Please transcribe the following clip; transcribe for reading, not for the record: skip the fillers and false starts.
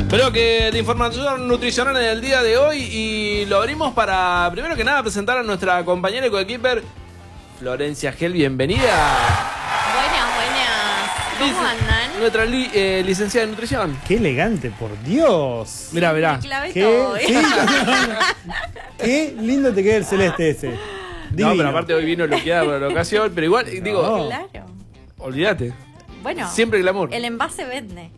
Bloque de información nutricional en el día de hoy y lo abrimos para, primero que nada, presentar a nuestra compañera y coequiper, Florencia Gel. Bienvenida. Buenas. ¿Cómo andan? Nuestra licenciada en nutrición. Qué elegante, por Dios. Mirá. Me clavé todo. ¿Sí? Qué lindo te queda el celeste ese. No, pero aparte hoy vino bloqueada por la ocasión, pero igual, digo, Claro. olvídate. Bueno, Siempre glamour. el envase vende.